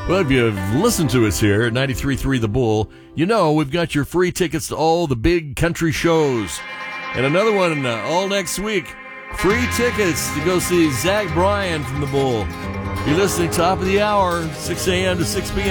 Well, if you've listened to us here at 93.3 The Bull, you know we've got your free tickets to all the big country shows. And another one all next week. Free tickets to go see Zach Bryan from The Bull. You're listening top of the hour, 6 a.m. to 6 p.m.